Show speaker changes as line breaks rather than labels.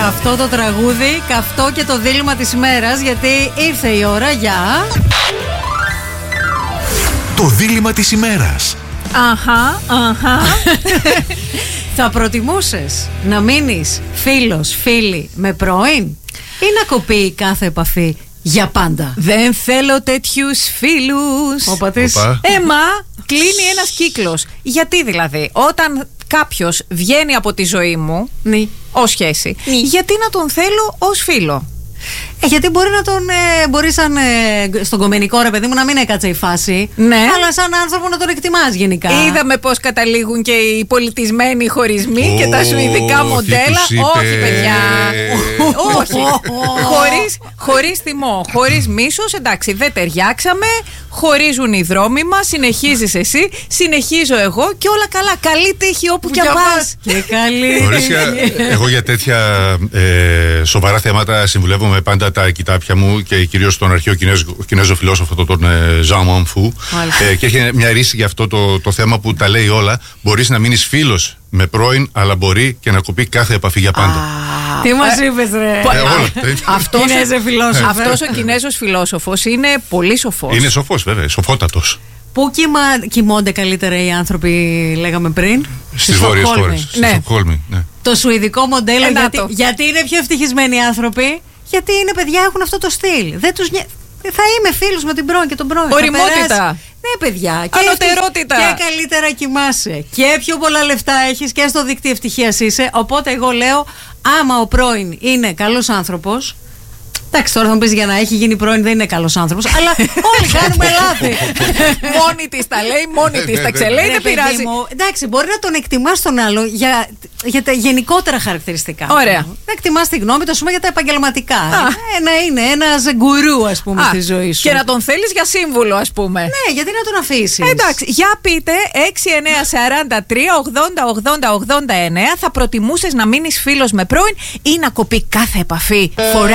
Καυτό το τραγούδι, καυτό και το δίλημμα της ημέρας, γιατί ήρθε η ώρα για...
Το δίλημμα της ημέρας.
Αχα. Θα προτιμούσες να μείνεις φίλος, φίλη με πρώην ή να κοπεί κάθε επαφή για πάντα?
Δεν θέλω τέτοιους φίλους.
Όπα της.
Κλείνει ένας κύκλος. Γιατί δηλαδή, όταν κάποιος βγαίνει από τη ζωή μου, ως σχέση, γιατί να τον θέλω ως φίλο?
Γιατί μπορεί να τον. Μπορεί σαν στον κομμενικό, ρε παιδί μου, να μην έκατσε η φάση.
Ναι.
Αλλά σαν άνθρωπο να τον εκτιμάς γενικά.
Είδαμε πώς καταλήγουν και οι πολιτισμένοι χωρισμοί και τα σουηδικά μοντέλα. Όχι, παιδιά. Όχι. Χωρίς θυμό, χωρίς μίσος. Εντάξει, δεν ταιριάξαμε. Χωρίζουν οι δρόμοι μας. Συνεχίζεις εσύ, συνεχίζω εγώ και όλα καλά. Καλή τύχη όπου κι αν πας.
Και καλή.
Εγώ για τέτοια σοβαρά θέματα συμβουλεύομαι πάντα τα κοιτάπια μου και κυρίως τον αρχαίο Κινέζο φιλόσοφο, τον Ζαν Μουανφού. Και έχει μια ρίση για αυτό το θέμα που τα λέει όλα. Μπορείς να μείνεις φίλος με πρώην, αλλά μπορεί και να κοπεί κάθε επαφή για πάντα.
Τι μας είπες, ρε?
Αυτός ο Κινέζος φιλόσοφος είναι πολύ σοφός.
Είναι σοφός, βέβαια, σοφότατος.
Πού κοιμώνται καλύτερα οι άνθρωποι, λέγαμε πριν?
Στις βόρειες χώρες. Στη Στοκχόλμη.
Το σουηδικό μοντέλο, γιατί είναι πιο ευτυχισμένοι οι άνθρωποι? Γιατί είναι παιδιά, έχουν αυτό το στυλ. Θα είμαι φίλος με την πρώην και τον πρώην.
Ωριμότητα.
Ναι, παιδιά.
Ανωτερότητα.
Και καλύτερα κοιμάσαι. Και πιο πολλά λεφτά έχεις και στο δίκτυο ευτυχίας είσαι. Οπότε εγώ λέω, άμα ο πρώην είναι καλός άνθρωπος. Εντάξει, τώρα θα μου πεις, για να έχει γίνει πρώην δεν είναι καλός άνθρωπος. Αλλά όλοι κάνουμε λάθη.
Μόνη της τα λέει, μόνη της τα ξελέει, δεν πειράζει.
Εντάξει, μπορεί να τον εκτιμάς τον άλλο για τα γενικότερα χαρακτηριστικά.
Ωραία.
Να εκτιμάς τη γνώμη του, ας πούμε, για τα επαγγελματικά. Να είναι ένας γκουρού, ας πούμε, στη ζωή σου.
Και να τον θέλεις για σύμβουλο, ας πούμε.
Ναι, γιατί να τον αφήσεις?
Εντάξει, για πείτε 6, 9, 43, 80, 89. Θα προτιμούσες να μείνεις φίλος με πρώην ή να κοπεί κάθε επαφή forever?